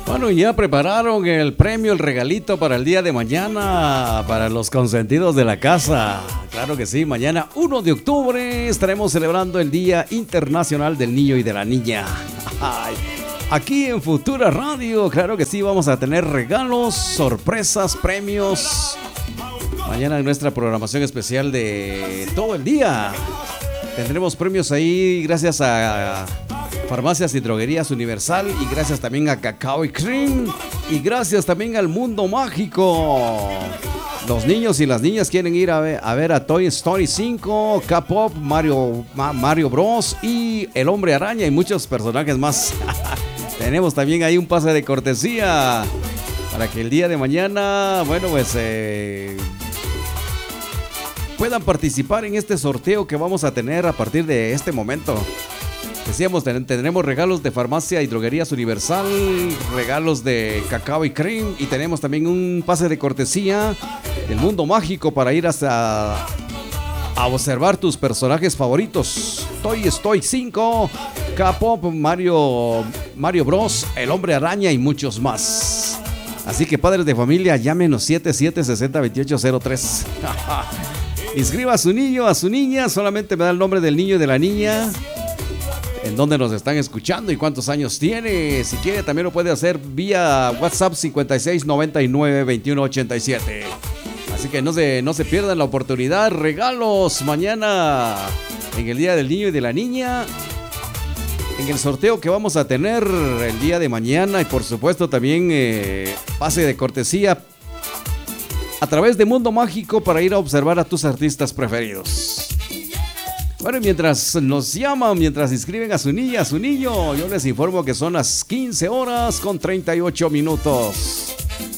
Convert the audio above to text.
Bueno, ya prepararon el premio, el regalito para el día de mañana, para los consentidos de la casa. Claro que sí, mañana 1 de octubre estaremos celebrando el Día Internacional del Niño y de la Niña. Ay, aquí en Futura Radio, claro que sí, vamos a tener regalos, sorpresas, premios. Mañana en nuestra programación especial de todo el día tendremos premios ahí gracias a Farmacias y Droguerías Universal, y gracias también a Cacao y Cream, y gracias también al Mundo Mágico. Los niños y las niñas quieren ir a ver a Toy Story 5, K-Pop, Mario Bros. Y El Hombre Araña y muchos personajes más. Tenemos también ahí un pase de cortesía para que el día de mañana, bueno, pues puedan participar en este sorteo que vamos a tener a partir de este momento. Decíamos, tendremos regalos de Farmacia y Droguerías Universal, regalos de Cacao y Cream, y tenemos también un pase de cortesía del Mundo Mágico para ir hasta a observar tus personajes favoritos. Toy Story 5, K-Pop, Mario Bros, El Hombre Araña y muchos más. Así que padres de familia, llámenos 7760-2803. Inscriba a su niño, a su niña, solamente me da el nombre del niño y de la niña, en dónde nos están escuchando y cuántos años tiene. Si quiere también lo puede hacer vía WhatsApp 5699-2187. Así que no se pierdan la oportunidad. Regalos mañana en el Día del Niño y de la Niña, en el sorteo que vamos a tener el día de mañana, y por supuesto también pase de cortesía a través de Mundo Mágico para ir a observar a tus artistas preferidos. Bueno, mientras nos llaman, mientras inscriben a su niña, a su niño, yo les informo que son las 15 horas con 38 minutos.